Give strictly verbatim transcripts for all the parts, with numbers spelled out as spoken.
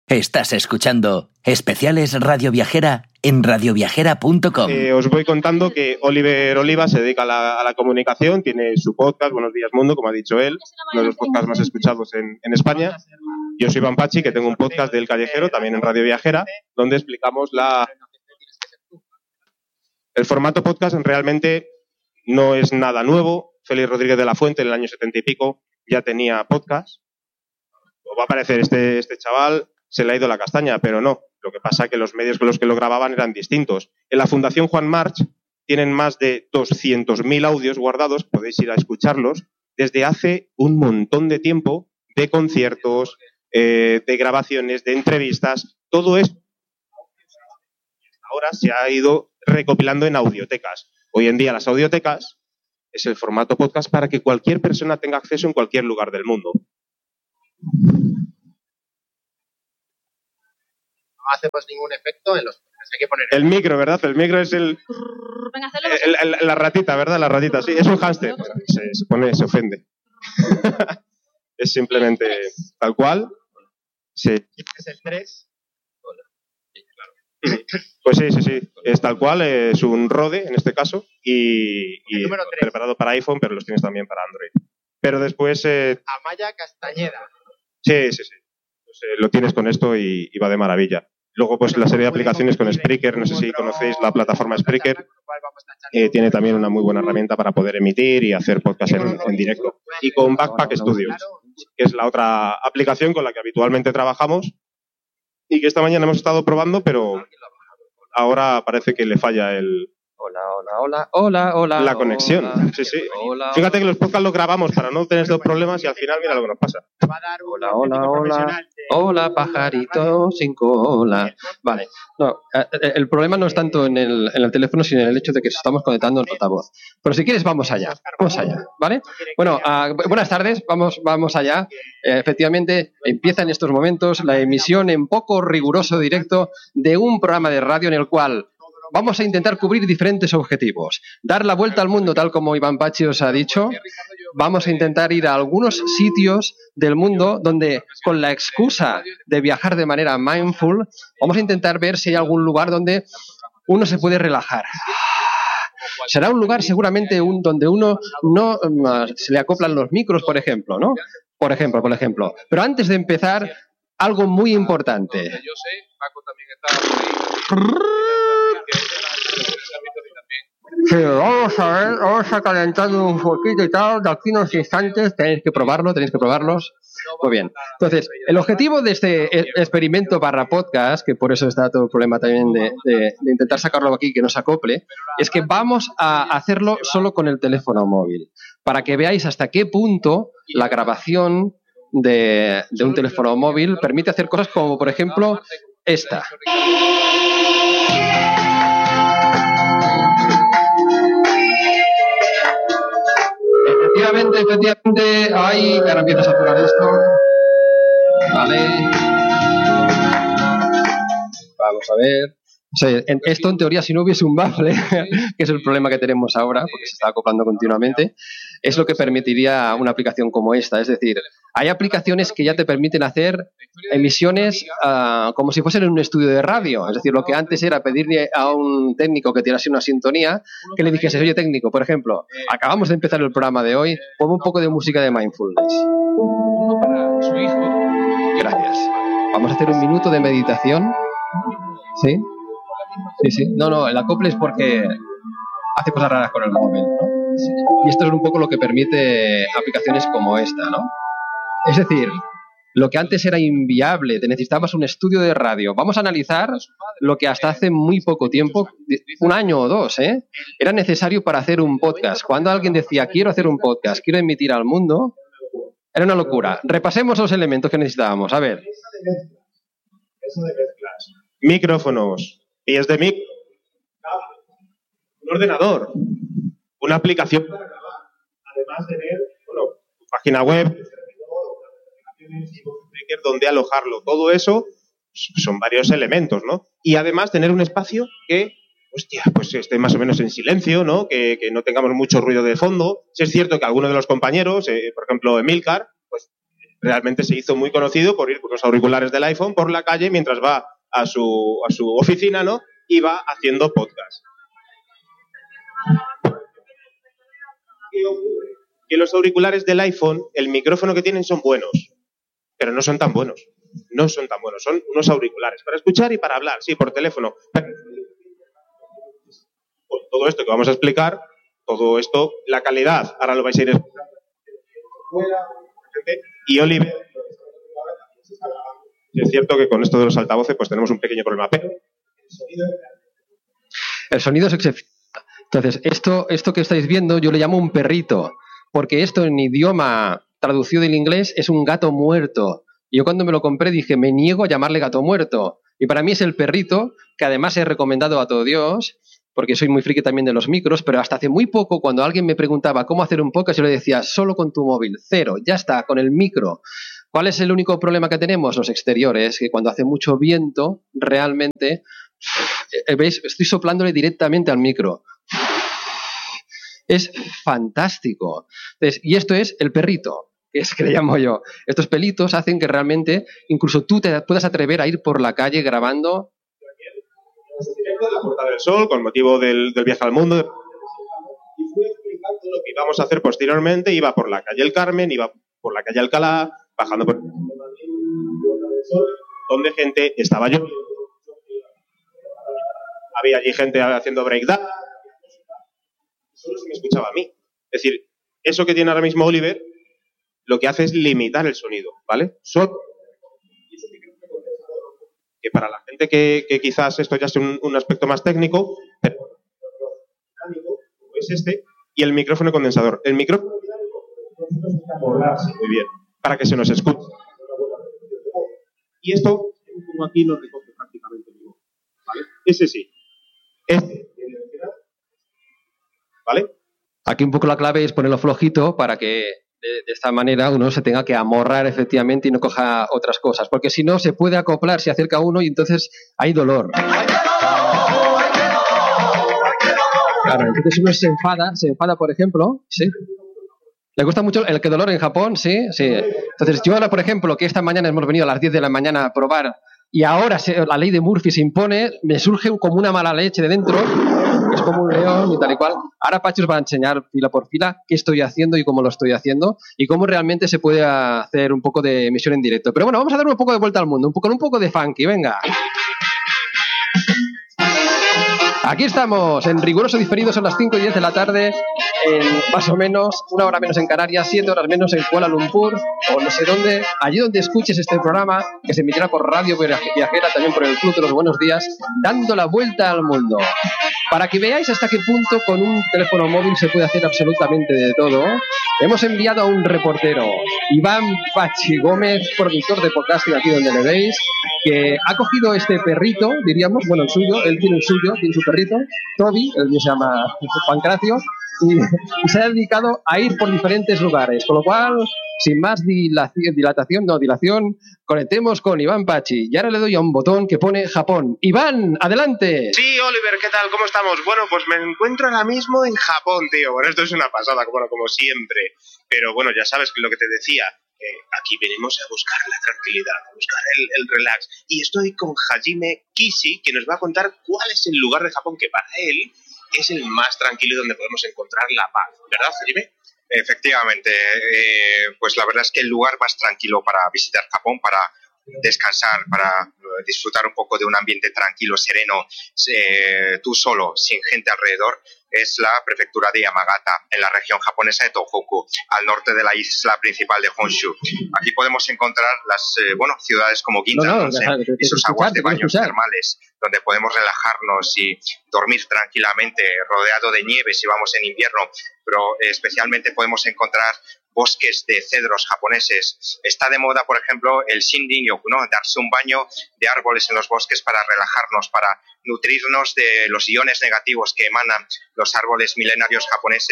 Estás escuchando Especiales Radio Viajera en radio viajera punto com. Eh, os voy contando que Oliver Oliva se dedica a la, a la comunicación, tiene su podcast, Buenos Días Mundo, como ha dicho él, uno de los podcasts más escuchados en, en España. Yo soy Iván Pachi, que tengo un podcast del Callejero, también en Radio Viajera, donde explicamos la... El formato podcast realmente no es nada nuevo. Félix Rodríguez de la Fuente, en el año setenta y pico, ya tenía podcast. Os va a parecer, este, este chaval se le ha ido la castaña, pero no. Lo que pasa es que los medios con los que lo grababan eran distintos. En la Fundación Juan March tienen más de doscientos mil audios guardados, podéis ir a escucharlos, desde hace un montón de tiempo, de conciertos, eh, de grabaciones, de entrevistas, todo esto ahora se ha ido recopilando en audiotecas. Hoy en día las audiotecas es el formato podcast para que cualquier persona tenga acceso en cualquier lugar del mundo. No hacemos ningún efecto en los podcasts. Hay que poner el micro, ¿verdad? El micro es el, el, el, el la ratita, ¿verdad? La ratita, sí. Es un hámster. Se, se pone, se ofende. Es simplemente tal cual. Sí. Es el tres. Hola. Sí, claro. Pues sí, sí, sí. Es tal cual. Es un Rode, en este caso. Y, y preparado para iPhone, pero los tienes también para Android. Pero después... Eh... Amaya Castañeda. Sí, sí, sí. Pues, eh, lo tienes con esto y, y va de maravilla. Luego, pues la serie de aplicaciones con Spreaker, no sé si conocéis la plataforma Spreaker, eh, tiene también una muy buena herramienta para poder emitir y hacer podcast en, en directo. Y con Backpack Studios, que es la otra aplicación con la que habitualmente trabajamos y que esta mañana hemos estado probando, pero ahora parece que le falla el... Hola, hola, hola, hola, hola. La conexión, hola, sí, sí. Hola, Fíjate que los podcasts los grabamos para no tener estos problemas y al final mira lo que nos pasa. Hola, hola, hola. Hola, pajarito sin cola. Vale. No, el problema no es tanto en el, en el teléfono, sino en el hecho de que estamos conectando en altavoz. Pero si quieres, vamos allá. Vamos allá, ¿vale? Bueno, uh, buenas tardes. Vamos, vamos allá. Eh, efectivamente, empieza en estos momentos la emisión en poco riguroso directo de un programa de radio en el cual vamos a intentar cubrir diferentes objetivos. Dar la vuelta al mundo, tal como Iván Pachi os ha dicho. Vamos a intentar ir a algunos sitios del mundo donde, con la excusa de viajar de manera mindful, vamos a intentar ver si hay algún lugar donde uno se puede relajar. Será un lugar seguramente un, donde uno no um, se le acoplan los micros, por ejemplo, ¿no? Por ejemplo, por ejemplo. Pero antes de empezar, algo muy importante. Yo sé, Paco también está por ahí. Sí, vamos a ver, vamos a calentar un poquito y tal, de aquí unos instantes, tenéis que probarlo, tenéis que probarlos. Muy bien. Entonces, el objetivo de este experimento barra podcast, que por eso está todo el problema también de, de, de intentar sacarlo aquí que no se acople, es que vamos a hacerlo solo con el teléfono móvil, para que veáis hasta qué punto la grabación de, de un teléfono móvil permite hacer cosas como, por ejemplo, esta. Efectivamente, efectivamente, ahí, que ahora empiezas a apurar esto. Vale. Vamos a ver. O sea, en, esto en teoría, si no hubiese un baffle, que es el problema que tenemos ahora, porque se está acoplando continuamente, es lo que permitiría una aplicación como esta. Es decir, hay aplicaciones que ya te permiten hacer emisiones uh, como si fuesen en un estudio de radio. Es decir, lo que antes era pedirle a un técnico que tirase una sintonía, que le dijese, oye técnico, por ejemplo, acabamos de empezar el programa de hoy, ponme un poco de música de mindfulness. Uno para su hijo. Gracias. Vamos a hacer un minuto de meditación. ¿Sí? Sí, sí. No, no, el acople es porque hace cosas raras con el móvil, ¿no? Sí. Y esto es un poco lo que permite aplicaciones como esta, ¿no? Es decir, lo que antes era inviable, te necesitabas un estudio de radio. Vamos a analizar lo que hasta hace muy poco tiempo, un año o dos, ¿eh? Era necesario para hacer un podcast. Cuando alguien decía, quiero hacer un podcast, quiero emitir al mundo, era una locura. Repasemos los elementos que necesitábamos. A ver. Eso de mezclas. Micrófonos. Pies de mic, un ordenador, una aplicación para grabar, además de tener, bueno, tu página web, aplicaciones y donde alojarlo. Todo eso son varios elementos, ¿no? Y además tener un espacio que, hostia, pues esté más o menos en silencio, ¿no? Que, que no tengamos mucho ruido de fondo. Si es cierto que algunos de los compañeros, eh, por ejemplo, Emilcar, pues realmente se hizo muy conocido por ir con los auriculares del iPhone por la calle mientras va a su, a su oficina, ¿no? Y va haciendo podcast. ¿Qué ocurre? Que los auriculares del iPhone, el micrófono que tienen son buenos, pero no son tan buenos. No son tan buenos, son unos auriculares para escuchar y para hablar, sí, por teléfono. Pues todo esto que vamos a explicar, todo esto, la calidad, ahora lo vais a ir escuchando. Y Oliver, es cierto que con esto de los altavoces pues tenemos un pequeño problema, pero el sonido, el sonido es excepcional. Entonces, esto, esto que estáis viendo yo le llamo un perrito, porque esto en idioma traducido del inglés es un gato muerto. Yo cuando me lo compré dije, me niego a llamarle gato muerto. Y para mí es el perrito, que además he recomendado a todo Dios, porque soy muy friki también de los micros, pero hasta hace muy poco, cuando alguien me preguntaba cómo hacer un podcast, yo le decía, solo con tu móvil, cero, ya está, con el micro. ¿Cuál es el único problema que tenemos? Los exteriores, que cuando hace mucho viento, realmente, ¿veis? Estoy soplándole directamente al micro. Es fantástico. Entonces, y esto es el perrito, que es que le llamo yo. Estos pelitos hacen que realmente incluso tú te puedas atrever a ir por la calle grabando. De la Puerta del Sol, con motivo del, del viaje al mundo. Y fui explicando lo que íbamos a hacer posteriormente. Iba por la calle El Carmen, iba por la calle Alcalá, bajando por Puerta del Sol, donde gente estaba yo. Había allí gente haciendo breakdance. Solo se me escuchaba a mí. Es decir, eso que tiene ahora mismo Oliver, lo que hace es limitar el sonido, ¿vale? Solo que para la gente que, que quizás esto ya sea un, un aspecto más técnico, pero es este, y el micrófono condensador. El micrófono muy bien, para que se nos escuche. Y esto, como aquí lo recoge prácticamente vivo, ¿vale? Ese sí. Este, ¿vale? Aquí un poco la clave es ponerlo flojito para que de, de esta manera uno se tenga que amorrar efectivamente y no coja otras cosas, porque si no se puede acoplar, se acerca uno y entonces hay dolor. Claro, entonces uno se enfada, se enfada por ejemplo, ¿sí? ¿Le gusta mucho el que dolor en Japón? Sí, sí. Entonces yo ahora, por ejemplo, que esta mañana hemos venido a las diez de la mañana a probar y ahora se, la ley de Murphy se impone, me surge como una mala leche de dentro, es como un león y tal y cual. Ahora Pachi os va a enseñar fila por fila qué estoy haciendo y cómo lo estoy haciendo y cómo realmente se puede hacer un poco de emisión en directo. Pero bueno, vamos a dar un poco de vuelta al mundo, un poco, un poco de funky, venga. Aquí estamos, en riguroso diferido, son las cinco y diez de la tarde, en más o menos, una hora menos en Canarias, siete horas menos en Kuala Lumpur, o no sé dónde, allí donde escuches este programa, que se emitirá por Radio Viajera, también por el Club de los Buenos Días, dando la vuelta al mundo. Para que veáis hasta qué punto con un teléfono móvil se puede hacer absolutamente de todo, hemos enviado a un reportero, Iván Pachi Gómez, productor de podcasting aquí donde le veis, que ha cogido este perrito, diríamos, bueno, el suyo, él tiene el suyo, tiene su perrito, Toby, el mío se llama Pancracio, y, y se ha dedicado a ir por diferentes lugares, con lo cual, sin más dilación, dilatación, no, dilación, conectemos con Iván Pachi. Y ahora le doy a un botón que pone Japón. Iván, adelante. Sí, Oliver, ¿qué tal? ¿Cómo estamos? Bueno, pues me encuentro ahora mismo en Japón, tío. Bueno, esto es una pasada, bueno, como siempre. Pero bueno, ya sabes que lo que te decía, eh, aquí venimos a buscar la tranquilidad, a buscar el, el relax. Y estoy con Hajime Kishi, que nos va a contar cuál es el lugar de Japón que para él es el más tranquilo y donde podemos encontrar la paz. ¿Verdad, Hajime? Efectivamente, eh, pues la verdad es que el lugar más tranquilo para visitar Japón, para descansar, para disfrutar un poco de un ambiente tranquilo, sereno, eh, tú solo, sin gente alrededor, es la prefectura de Yamagata, en la región japonesa de Tohoku, al norte de la isla principal de Honshu. Aquí podemos encontrar las eh, bueno, ciudades como Ginza no, no, Onsen, y sus aguas de baños termales, donde podemos relajarnos y dormir tranquilamente, rodeado de nieve si vamos en invierno, pero eh, especialmente podemos encontrar bosques de cedros japoneses. Está de moda, por ejemplo, el Shinrin-yoku, ¿no? Darse un baño de árboles en los bosques para relajarnos, para nutrirnos de los iones negativos que emanan los árboles milenarios japoneses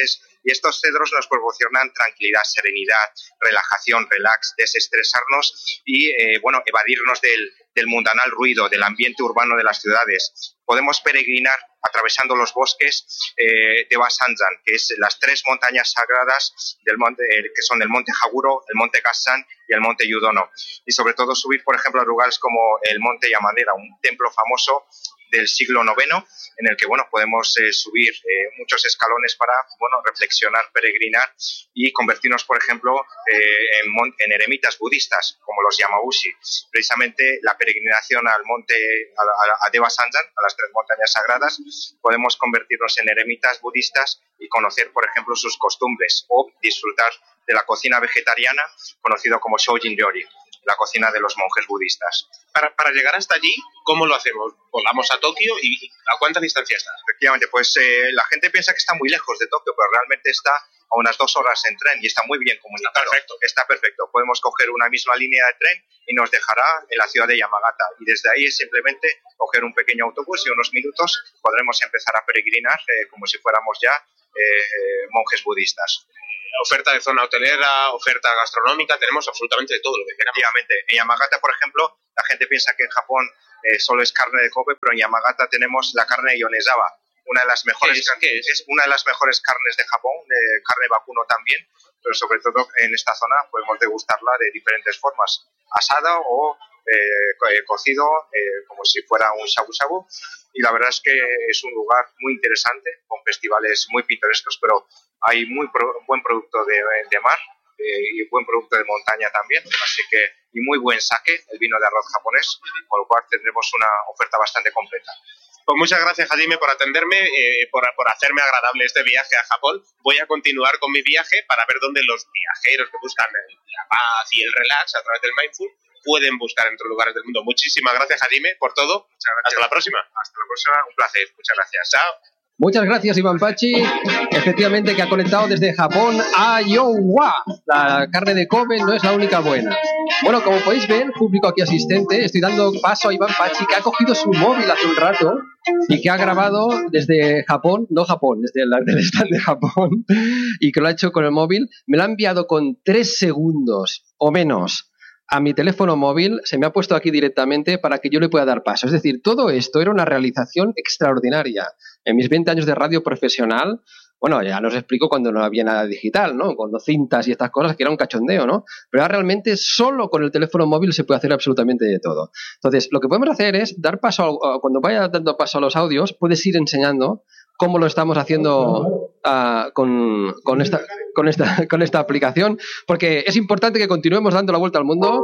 Y estos cedros nos proporcionan tranquilidad, serenidad, relajación, relax, desestresarnos y, eh, bueno, evadirnos del, del mundanal ruido, del ambiente urbano de las ciudades. Podemos peregrinar atravesando los bosques eh, de Basanjan, que es las tres montañas sagradas del monte, eh, que son el monte Haguro, el monte Gassan y el monte Yudono. Y sobre todo subir, por ejemplo, a lugares como el monte Yamadera, un templo famoso del siglo noveno, en el que, bueno, podemos eh, subir eh, muchos escalones para, bueno, reflexionar, peregrinar y convertirnos, por ejemplo, eh, en, mon- en eremitas budistas, como los Yamabushi. Precisamente la peregrinación al monte, a, a, a Deva Sanjan, a las tres montañas sagradas, podemos convertirnos en eremitas budistas y conocer, por ejemplo, sus costumbres o disfrutar de la cocina vegetariana, conocido como Shojin Ryori, la cocina de los monjes budistas. Para, para llegar hasta allí, ¿cómo lo hacemos? ¿Volamos a Tokio y y a cuánta distancia está? Efectivamente, pues eh, la gente piensa que está muy lejos de Tokio, pero realmente está a unas dos horas en tren y está muy bien comunicado. Está perfecto. Está perfecto. Podemos coger una misma línea de tren y nos dejará en la ciudad de Yamagata. Y desde ahí es simplemente coger un pequeño autobús y unos minutos podremos empezar a peregrinar eh, como si fuéramos ya eh, monjes budistas. Oferta de zona hotelera, oferta gastronómica, tenemos absolutamente de todo lo que queramos. Efectivamente. En Yamagata, por ejemplo, la gente piensa que en Japón eh, solo es carne de Kobe, pero en Yamagata tenemos la carne de Yonezawa, una de las mejores, ¿Qué es? ¿Qué es? es una de las mejores carnes de Japón, eh, carne vacuno también, pero sobre todo en esta zona podemos degustarla de diferentes formas, asada o eh, co- eh, cocido, eh, como si fuera un shabu shabu. Y la verdad es que es un lugar muy interesante, con festivales muy pintorescos, pero hay muy pro- buen producto de, de mar eh, y buen producto de montaña también, así que y muy buen sake, el vino de arroz japonés, con lo cual tendremos una oferta bastante completa. Pues muchas gracias, Hajime, por atenderme, eh, por, por hacerme agradable este viaje a Japón. Voy a continuar con mi viaje para ver dónde los viajeros que buscan la paz y el relax a través del Mindful pueden buscar en otros lugares del mundo. Muchísimas gracias, Hajime, por todo. Muchas gracias. Hasta la próxima. Hasta la próxima, un placer. Muchas gracias. Chao. Muchas gracias, Iván Pachi. Efectivamente, que ha conectado desde Japón a Iowa. La carne de Kobe no es la única buena. Bueno, como podéis ver, público aquí asistente, estoy dando paso a Iván Pachi, que ha cogido su móvil hace un rato y que ha grabado desde Japón, no Japón, desde el del stand de Japón, y que lo ha hecho con el móvil. Me lo ha enviado con tres segundos o menos a mi teléfono móvil, se me ha puesto aquí directamente para que yo le pueda dar paso. Es decir, todo esto era una realización extraordinaria. En mis veinte años de radio profesional, bueno, ya nos explico cuando no había nada digital, ¿no? Cuando cintas y estas cosas, que era un cachondeo, ¿no? Pero ahora realmente solo con el teléfono móvil se puede hacer absolutamente de todo. Entonces, lo que podemos hacer es dar paso, a, cuando vaya dando paso a los audios, puedes ir enseñando cómo lo estamos haciendo uh, con, con, esta, con, esta, con esta aplicación, porque es importante que continuemos dando la vuelta al mundo.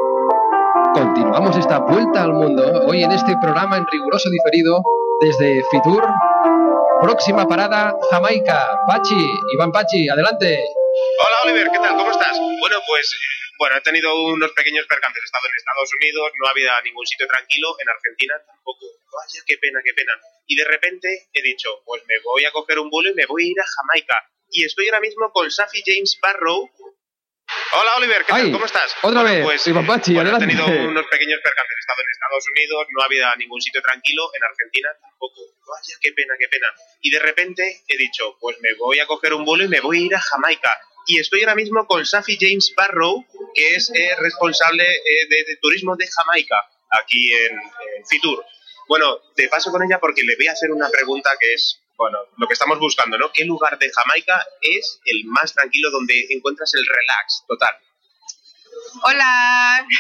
Continuamos esta vuelta al mundo hoy en este programa en riguroso diferido desde Fitur. Próxima parada, Jamaica. Pachi, Iván Pachi, adelante. Hola, Oliver, ¿qué tal? ¿Cómo estás? Bueno, pues, eh, bueno, he tenido unos pequeños percances. He estado en Estados Unidos, no había ningún sitio tranquilo, en Argentina tampoco. Vaya, qué pena, qué pena. Y de repente he dicho, pues me voy a coger un vuelo y me voy a ir a Jamaica. Y estoy ahora mismo con Safi James Barrow. Hola, Oliver, ¿qué tal? Ay, ¿Cómo estás? Otra Bueno, vez, pues, Iván Pachi, bueno, he adelante. tenido unos pequeños percances. He estado en Estados Unidos, no había ningún sitio tranquilo, en Argentina tampoco. Vaya, qué pena, qué pena. Y de repente he dicho, pues me voy a coger un vuelo y me voy a ir a Jamaica. Y estoy ahora mismo con Safi James Barrow, que es eh, responsable eh, de, de turismo de Jamaica, aquí en, en Fitur. Bueno, te paso con ella porque le voy a hacer una pregunta que es, bueno, lo que estamos buscando, ¿no? ¿Qué lugar de Jamaica es el más tranquilo donde encuentras el relax total? Hola.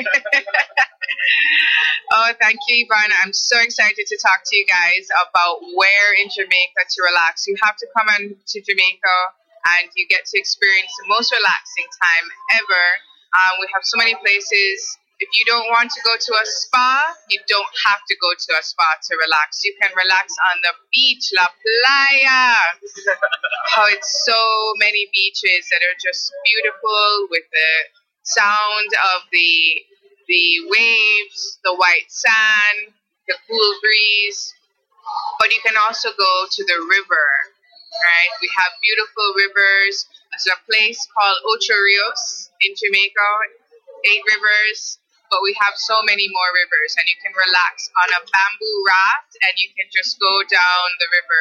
Oh, thank you, Ivana. I'm so excited to talk to you guys about where in Jamaica to relax. You have to come on to Jamaica and you get to experience the most relaxing time ever. Um, we have so many places. If you don't want to go to a spa, you don't have to go to a spa to relax. You can relax on the beach, La Playa. Oh, it's so many beaches that are just beautiful with the sound of the the waves, the white sand, the cool breeze. But you can also go to the river, right? We have beautiful rivers. There's a place called Ocho Rios in Jamaica, eight rivers, but we have so many more rivers, and you can relax on a bamboo raft, and you can just go down the river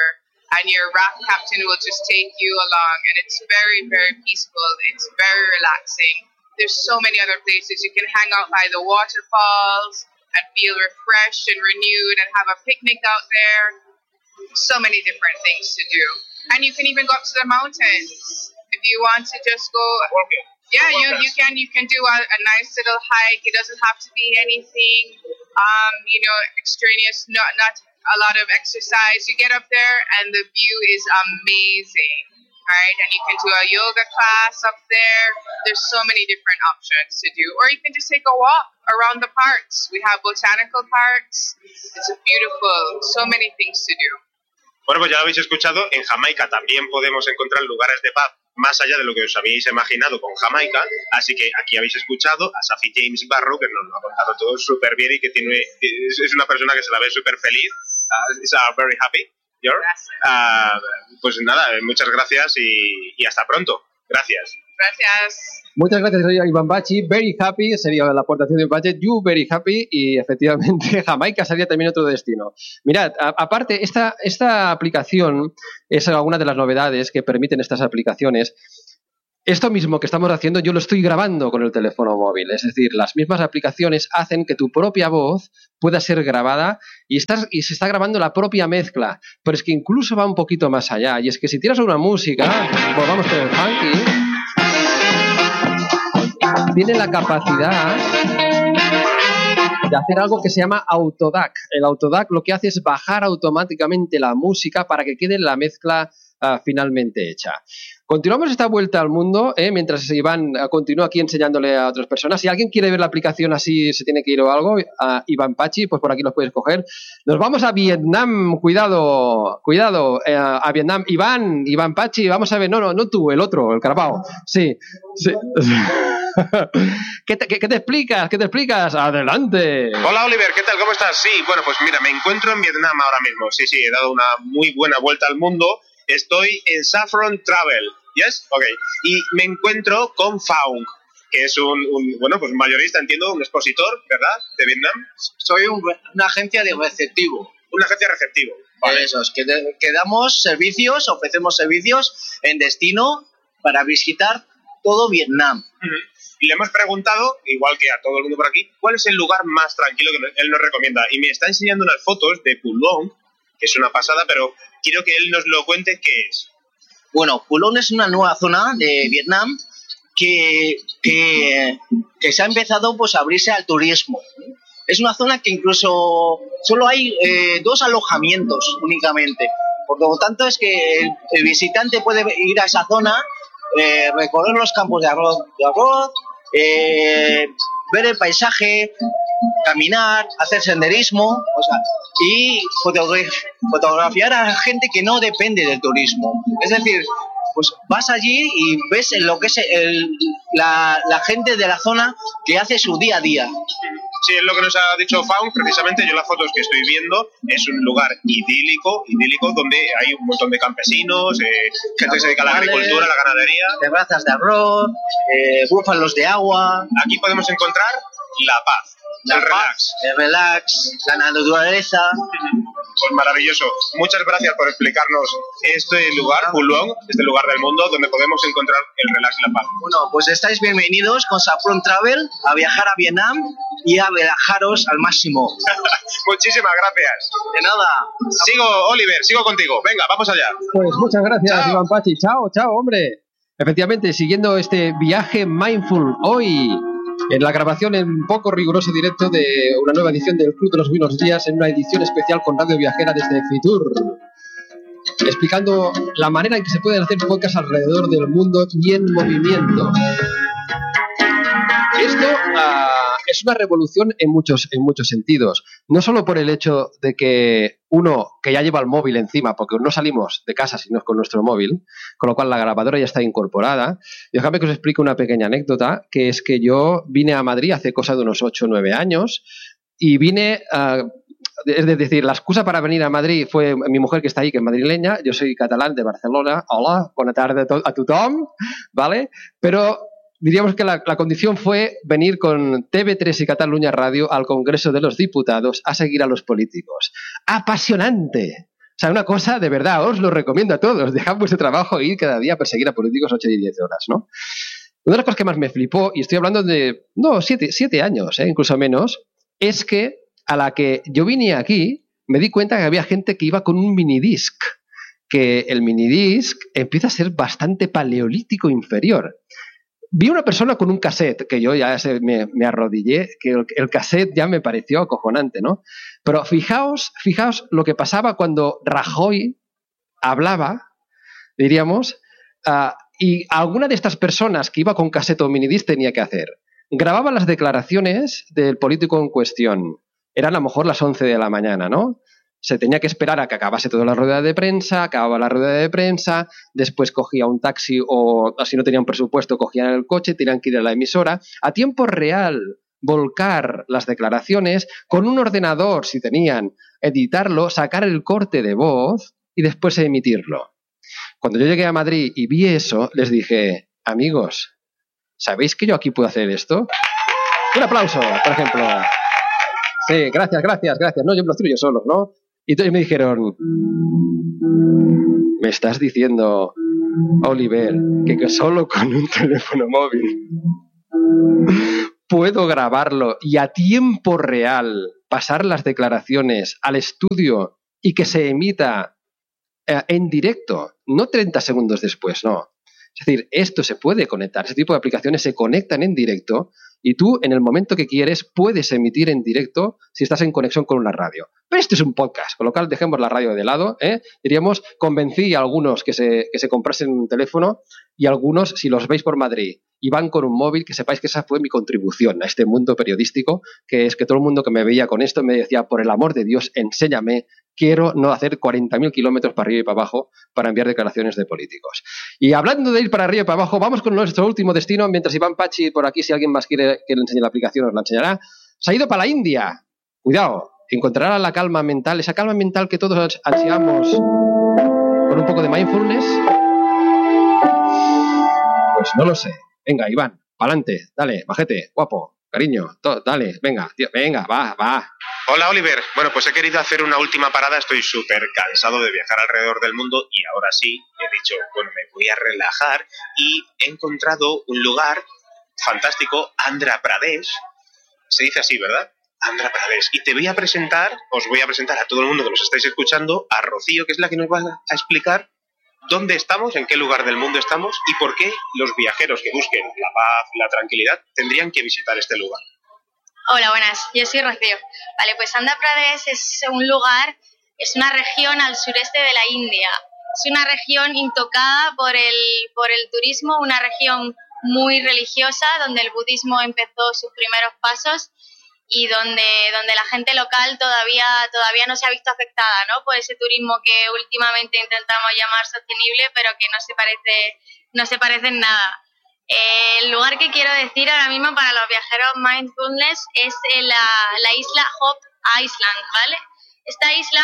and your raft captain will just take you along, and it's very, very peaceful. It's very relaxing. There's so many other places. You can hang out by the waterfalls and feel refreshed and renewed and have a picnic out there. So many different things to do. And you can even go up to the mountains if you want to just go. Yeah, you, you can you can do a, a nice little hike. It doesn't have to be anything, um, you know, extraneous. Not not a lot of exercise. You get up there and the view is amazing, right? And you can do a yoga class up there. There's so many different options to do, or you can just take a walk around the parks. We have botanical parks. It's a beautiful. So many things to do. Bueno, pues ya lo habéis escuchado. En Jamaica también podemos encontrar lugares de paz más allá de lo que os habíais imaginado con Jamaica, así que aquí habéis escuchado a Safi James Barrow, que nos lo ha contado todo súper bien y que tiene, es una persona que se la ve súper feliz, uh, is uh, very happy, you're? Uh, pues nada, muchas gracias y, y hasta pronto, gracias. Gracias. Muchas gracias a Iván Bachi, very happy, sería la aportación de Budget, you very happy, y efectivamente Jamaica sería también otro destino. Mirad, a, aparte, esta, esta aplicación es alguna de las novedades que permiten estas aplicaciones. Esto mismo que estamos haciendo yo lo estoy grabando con el teléfono móvil, es decir, las mismas aplicaciones hacen que tu propia voz pueda ser grabada y, estás, y se está grabando la propia mezcla, pero es que incluso va un poquito más allá, y es que si tiras una música, pues vamos con el funky, tiene la capacidad de hacer algo que se llama Auto D A C. El Auto D A C lo que hace es bajar automáticamente la música para que quede la mezcla uh, finalmente hecha. Continuamos esta vuelta al mundo, ¿eh? Mientras Iván uh, continúa aquí enseñándole a otras personas. Si alguien quiere ver la aplicación así, se tiene que ir o algo, uh, Iván Pachi, pues por aquí los puedes coger. Nos vamos a Vietnam, cuidado, cuidado, eh, a Vietnam. Iván, Iván Pachi, vamos a ver, no, no, no tú, el otro, el Carabao. Sí, sí. ¿Qué te, qué, ¿Qué te explicas? ¿Qué te explicas? Adelante. Hola Oliver, ¿qué tal? ¿Cómo estás? Sí, bueno, pues mira, me encuentro en Vietnam ahora mismo. Sí, sí, he dado una muy buena vuelta al mundo. Estoy en Saffron Travel, ¿yes? Ok. Y me encuentro con Faung, que es un, un, bueno, pues un mayorista, entiendo, un expositor, ¿verdad? De Vietnam. Soy un, una agencia de receptivo. Una agencia receptivo. Vale. Eso es, que, de, que damos servicios, ofrecemos servicios en destino para visitar todo Vietnam. Uh-huh. Y le hemos preguntado, igual que a todo el mundo por aquí, cuál es el lugar más tranquilo que él nos recomienda. Y me está enseñando unas fotos de Phu Long, que es una pasada, pero quiero que él nos lo cuente qué es. Bueno, Phu Long es una nueva zona de Vietnam que, que, que se ha empezado pues, a abrirse al turismo. Es una zona que incluso solo hay eh, dos alojamientos únicamente. Por lo tanto, es que el, el visitante puede ir a esa zona, eh, recorrer los campos de arroz, de arroz eh, ver el paisaje, caminar, hacer senderismo, o sea, y fotograf fotografiar a gente que no depende del turismo. Es decir, pues vas allí y ves lo que es el, la, la gente de la zona que hace su día a día. Sí, es lo que nos ha dicho Faun, precisamente. Yo las fotos que estoy viendo es un lugar idílico, idílico donde hay un montón de campesinos, eh, gente que se dedica a la agricultura, a la ganadería. Terrazas de arroz, eh, búfalos de agua. Aquí podemos encontrar la paz, la el paz, relax. El relax, la naturaleza. Pues maravilloso. Muchas gracias por explicarnos este lugar, Phu Long, este lugar del mundo donde podemos encontrar el relax y la paz. Bueno, pues estáis bienvenidos con Saffron Travel a viajar a Vietnam y a relajaros al máximo. Muchísimas gracias. De nada. Sigo, Oliver, sigo contigo. Venga, vamos allá. Pues muchas gracias, chao. Iván Pachi. Chao, chao, hombre. Efectivamente, siguiendo este viaje mindful hoy, en la grabación en poco riguroso directo de una nueva edición del Club de los Buenos Días, en una edición especial con Radio Viajera desde Fitur, explicando la manera en que se pueden hacer podcasts alrededor del mundo y en movimiento. Esto uh, es una revolución en muchos, en muchos sentidos. No solo por el hecho de que uno que ya lleva el móvil encima, porque no salimos de casa si no es con nuestro móvil, con lo cual la grabadora ya está incorporada. Y déjame que os explique una pequeña anécdota, que es que yo vine a Madrid hace cosa de unos ocho o nueve años y vine... Uh, Es decir, la excusa para venir a Madrid fue mi mujer que está ahí, que es madrileña. Yo soy catalán de Barcelona. Hola, buena tarde a tothom, ¿vale? Pero diríamos que la, la condición fue venir con T V tres y Cataluña Radio al Congreso de los Diputados a seguir a los políticos. ¡Apasionante! sea, una cosa, de verdad, os lo recomiendo a todos. Dejad vuestro trabajo e ir cada día a perseguir a políticos ocho y diez horas, ¿no? Una de las cosas que más me flipó, y estoy hablando de, no, siete, siete años, ¿eh? Incluso menos, es que a la que yo vine aquí, me di cuenta que había gente que iba con un minidisc, que el minidisc empieza a ser bastante paleolítico inferior. Vi una persona con un cassette, que yo ya se, me, me arrodillé, que el, el cassette ya me pareció acojonante, ¿no? Pero fijaos, fijaos lo que pasaba cuando Rajoy hablaba, diríamos, uh, y alguna de estas personas que iba con cassette o minidisc tenía que hacer. Grababa las declaraciones del político en cuestión. Eran a lo mejor las once de la mañana, ¿no? Se tenía que esperar a que acabase toda la rueda de prensa, acababa la rueda de prensa, después cogía un taxi o si no tenían presupuesto cogían el coche, tenían que ir a la emisora. A tiempo real, volcar las declaraciones con un ordenador, si tenían, editarlo, sacar el corte de voz y después emitirlo. Cuando yo llegué a Madrid y vi eso, les dije, amigos, ¿sabéis que yo aquí puedo hacer esto? Un aplauso, por ejemplo. Sí, gracias, gracias, gracias. No, yo me lo estoy yo solo, ¿no? Y entonces me dijeron, me estás diciendo, Oliver, que solo con un teléfono móvil puedo grabarlo y a tiempo real pasar las declaraciones al estudio y que se emita eh, en directo, no treinta segundos después, no. Es decir, esto se puede conectar, ese tipo de aplicaciones se conectan en directo y tú en el momento que quieres puedes emitir en directo si estás en conexión con una radio. Pero este es un podcast, con lo cual dejemos la radio de lado, ¿eh? Diríamos, convencí a algunos que se, que se comprasen un teléfono y algunos, si los veis por Madrid y van con un móvil, que sepáis que esa fue mi contribución a este mundo periodístico, que es que todo el mundo que me veía con esto me decía, por el amor de Dios, enséñame, quiero no hacer cuarenta mil kilómetros para arriba y para abajo para enviar declaraciones de políticos. Y hablando de ir para arriba y para abajo, vamos con nuestro último destino, mientras Iván Pachi por aquí, si alguien más quiere que le enseñe la aplicación, os la enseñará. Se ha ido para la India. Cuidado, encontrará la calma mental, esa calma mental que todos ansiamos con un poco de mindfulness. Pues no lo sé. Venga, Iván, pa'lante, dale, bajete, guapo, cariño, to, dale, venga, tío, venga, va, va. Hola, Oliver. Bueno, pues he querido hacer una última parada. Estoy súper cansado de viajar alrededor del mundo y ahora sí he dicho, bueno, me voy a relajar y he encontrado un lugar fantástico, Andhra Pradesh. Se dice así, ¿verdad? Andhra Pradesh. Y te voy a presentar, os voy a presentar a todo el mundo que nos estáis escuchando, a Rocío, que es la que nos va a explicar dónde estamos, en qué lugar del mundo estamos y por qué los viajeros que busquen la paz, la tranquilidad, tendrían que visitar este lugar. Hola, buenas. Yo soy Rocío. Vale, pues Andhra Pradesh es un lugar, es una región al sureste de la India. Es una región intocada por el, por el turismo, una región muy religiosa, donde el budismo empezó sus primeros pasos y donde, donde la gente local todavía, todavía no se ha visto afectada, ¿no?, por ese turismo que últimamente intentamos llamar sostenible, pero que no se parece, no se parece en nada. Eh, el lugar que quiero decir ahora mismo para los viajeros mindfulness es la, la isla Hop Island, ¿vale? Esta isla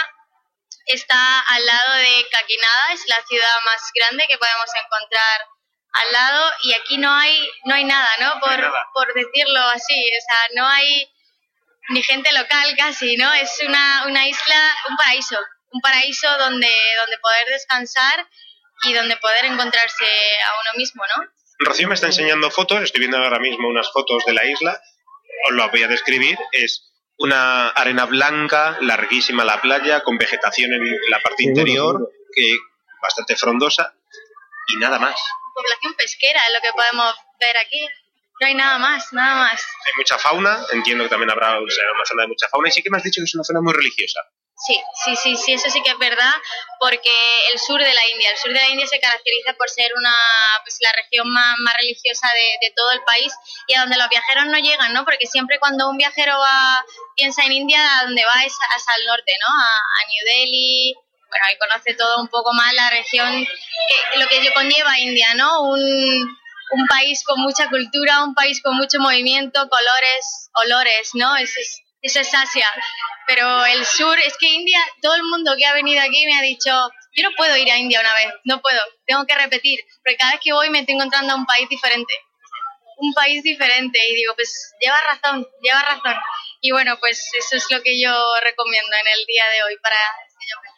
está al lado de Kakinada, es la ciudad más grande que podemos encontrar al lado, y aquí no hay, no hay nada, ¿no?, por, no nada. por decirlo así, o sea, no hay ni gente local casi, ¿no? Es una, una isla, un paraíso, un paraíso donde, donde poder descansar y donde poder encontrarse a uno mismo, ¿no? Rocío me está enseñando fotos, estoy viendo ahora mismo unas fotos de la isla, os lo voy a describir, es una arena blanca, larguísima la playa, con vegetación en la parte interior, que bastante frondosa, y nada más. Población pesquera es lo que podemos ver aquí. No hay nada más, nada más. Hay mucha fauna, entiendo que también habrá o sea, una zona de mucha fauna, y sí que me has dicho que es una zona muy religiosa. Sí, sí, sí, sí, eso sí que es verdad, porque el sur de la India, el sur de la India se caracteriza por ser una, pues la región más, más religiosa de, de todo el país, y a donde los viajeros no llegan, ¿no? Porque siempre cuando un viajero va, piensa en India, a donde va es hacia el norte, ¿no? A, a New Delhi, bueno, ahí conoce todo un poco más la región, que, lo que conlleva India, ¿no? Un... un país con mucha cultura, un país con mucho movimiento, colores, olores, ¿no? Eso es, eso es Asia. Pero el sur, es que India, todo el mundo que ha venido aquí me ha dicho, yo no puedo ir a India una vez, no puedo, tengo que repetir, porque cada vez que voy me estoy encontrando un país diferente, un país diferente, y digo, pues lleva razón, lleva razón. Y bueno, pues eso es lo que yo recomiendo en el día de hoy para aquellos viajeros.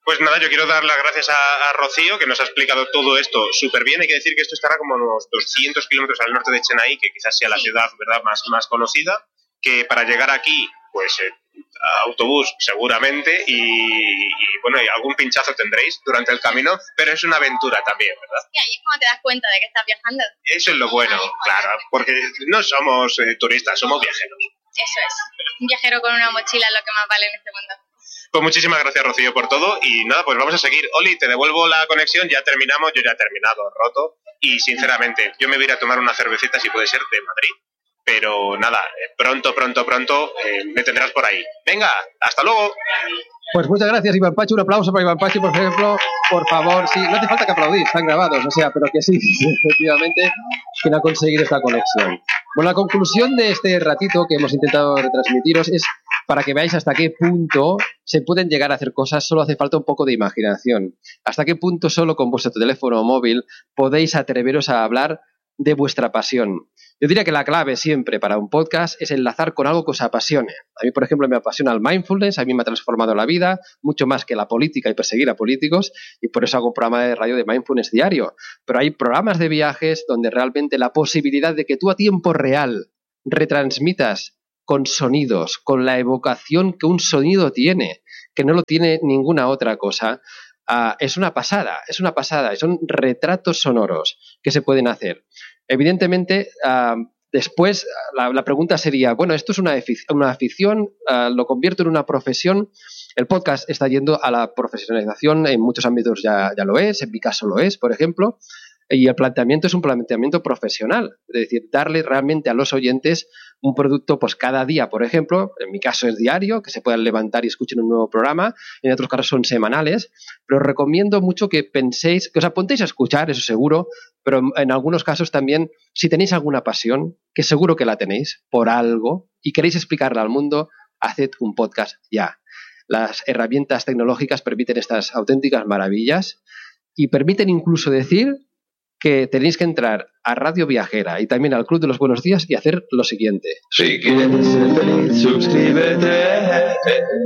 Pues nada, yo quiero dar las gracias a, a Rocío, que nos ha explicado todo esto súper bien. Hay que decir que esto estará como unos doscientos kilómetros al norte de Chennai, que quizás sea la ciudad, ¿verdad?, más, más conocida, que para llegar aquí, pues eh, autobús seguramente y, y bueno, y algún pinchazo tendréis durante el camino, pero es una aventura también, ¿verdad? Y ahí es cuando te das cuenta de que estás viajando. Eso es lo bueno, claro, porque no somos eh, turistas, somos viajeros. Eso es. Un viajero con una mochila es lo que más vale en este mundo. Pues muchísimas gracias, Rocío, por todo. Y nada, pues vamos a seguir. Oli, te devuelvo la conexión, ya terminamos, yo ya he terminado, roto. Y sinceramente, yo me voy a ir a tomar una cervecita, si puede ser, de Madrid. Pero nada, pronto, pronto, pronto eh, me tendrás por ahí. Venga, hasta luego. Pues muchas gracias, Iván Pachi. Un aplauso para Iván Pachi, por ejemplo. Por favor, sí, no hace falta que aplaudir, están grabados, o sea, pero que sí, efectivamente, quien ha conseguido esta conexión. Bueno, la conclusión de este ratito que hemos intentado retransmitiros es para que veáis hasta qué punto se pueden llegar a hacer cosas, solo hace falta un poco de imaginación. Hasta qué punto solo con vuestro teléfono móvil podéis atreveros a hablar de vuestra pasión. Yo diría que la clave siempre para un podcast es enlazar con algo que os apasione. A mí, por ejemplo, me apasiona el mindfulness, a mí me ha transformado la vida, mucho más que la política y perseguir a políticos, y por eso hago un programa de radio de mindfulness diario. Pero hay programas de viajes donde realmente la posibilidad de que tú a tiempo real retransmitas con sonidos, con la evocación que un sonido tiene, que no lo tiene ninguna otra cosa, Uh, es una pasada, es una pasada, son retratos sonoros que se pueden hacer. Evidentemente, uh, después la, la pregunta sería, bueno, esto es una, una afición, uh, lo convierto en una profesión. El podcast está yendo a la profesionalización, en muchos ámbitos ya, ya lo es, en mi caso lo es, por ejemplo, y el planteamiento es un planteamiento profesional, es decir, darle realmente a los oyentes un producto pues cada día, por ejemplo, en mi caso es diario, que se puedan levantar y escuchen un nuevo programa, en otros casos son semanales, pero os recomiendo mucho que penséis, que os apuntéis a escuchar, eso seguro, pero en algunos casos también, si tenéis alguna pasión, que seguro que la tenéis, por algo, y queréis explicarla al mundo, haced un podcast ya. Las herramientas tecnológicas permiten estas auténticas maravillas y permiten incluso decir que tenéis que entrar a Radio Viajera y también al Club de los Buenos Días y hacer lo siguiente. Si quieres ser feliz, suscríbete.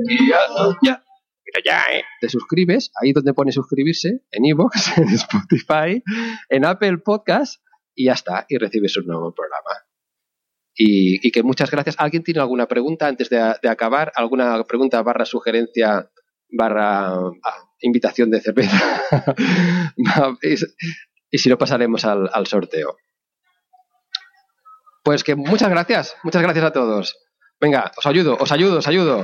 Ya. Mira ya, ¿eh? Te suscribes, ahí donde pone suscribirse, en iVoox, en Spotify, en Apple Podcast, y ya está, y recibes un nuevo programa. Y, y que muchas gracias. ¿Alguien tiene alguna pregunta antes de, de acabar? ¿Alguna pregunta barra sugerencia barra ah, invitación de cerveza? No, es, y si no, pasaremos al, al sorteo. Pues que muchas gracias, muchas gracias a todos. Venga, os ayudo, os ayudo, os ayudo.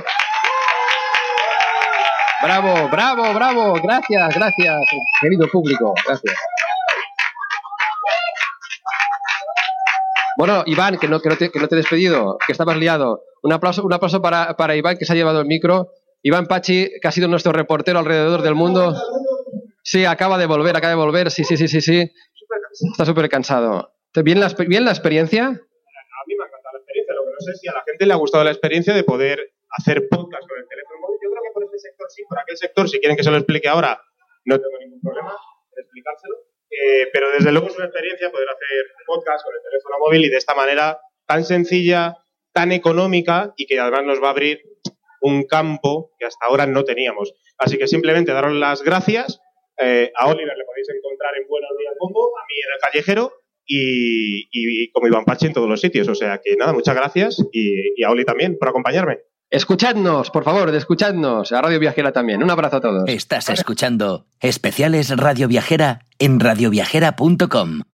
Bravo, bravo, bravo, gracias, gracias, querido público, gracias. Bueno, Iván, que no, que no, te, que no te he despedido, que estabas liado. Un aplauso, un aplauso para, para Iván, que se ha llevado el micro. Iván Pachi, que ha sido nuestro reportero alrededor del mundo. Sí, acaba de volver, acaba de volver, sí, sí, sí, sí, sí. Está súper cansado. ¿Bien la, ¿Bien la experiencia? A mí me ha encantado la experiencia, lo que no sé es si a la gente le ha gustado la experiencia de poder hacer podcast con el teléfono móvil. Yo creo que por este sector sí, por aquel sector, si quieren que se lo explique ahora, no tengo ningún problema en explicárselo. Eh, pero desde luego es una experiencia poder hacer podcast con el teléfono móvil y de esta manera tan sencilla, tan económica y que además nos va a abrir un campo que hasta ahora no teníamos. Así que simplemente daros las gracias. Eh, a Oliver le podéis encontrar en Buenos Días Bombo, a mí en El Callejero y, y, y como Iván Pachi en todos los sitios. O sea que nada, muchas gracias y, y a Oli también por acompañarme. Escuchadnos, por favor, escuchadnos. A Radio Viajera también. Un abrazo a todos. Estás escuchando Especiales Radio Viajera en radio viajera punto com.